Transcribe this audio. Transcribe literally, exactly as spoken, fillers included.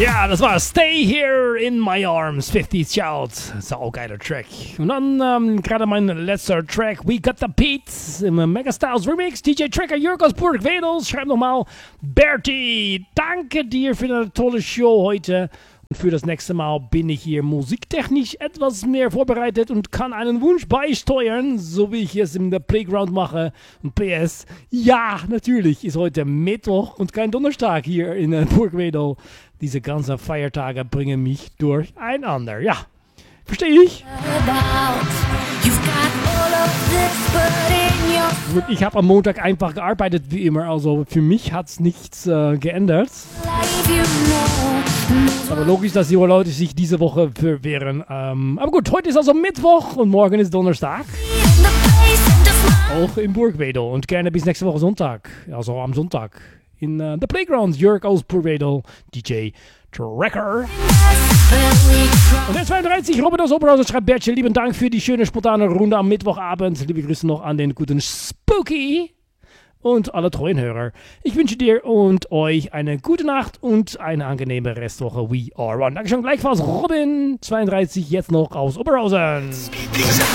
Ja, das war Stay Here in My Arms, fifties Child. Saugeiler Track. Und dann ähm, gerade mein letzter Track, We Got the Beats im Mega Styles Remix. D J Tracker Jörg aus Burg-Wedels schreibt nochmal, Bertie, danke dir für eine tolle Show heute. Und für das nächste Mal bin ich hier musiktechnisch etwas mehr vorbereitet und kann einen Wunsch beisteuern, so wie ich es in der Playground mache. Und P S, ja, natürlich ist heute Mittwoch und kein Donnerstag hier in äh, Burg-Wedel. Diese ganzen Feiertage bringen mich durcheinander. Ja, verstehe ich. Gut, ich habe am Montag einfach gearbeitet wie immer, also für mich hat es nichts äh, geändert. Aber logisch, dass die Leute sich diese Woche verwehren. Ähm, aber gut, heute ist also Mittwoch und morgen ist Donnerstag. Auch in Burg-Wedel und gerne bis nächste Woche Sonntag. Also am Sonntag in uh, The Playground. Jörg aus Burg-Wedel, D J Tracker. Und der zweiunddreißig, Robert aus Oberhausen schreibt, Bertje, lieben Dank für die schöne spontane Runde am Mittwochabend. Liebe Grüße noch an den guten Spooky und alle treuen Hörer. Ich wünsche dir und euch eine gute Nacht und eine angenehme Restwoche. We are one. Dankeschön gleichfalls, Robin zweiunddreißig, jetzt noch aus Oberhausen.